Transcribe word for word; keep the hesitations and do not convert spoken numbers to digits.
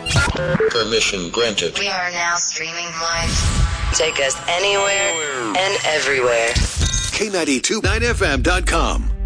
Permission granted. We are now streaming live. Take us anywhere and everywhere. K nine two nine F M dot com.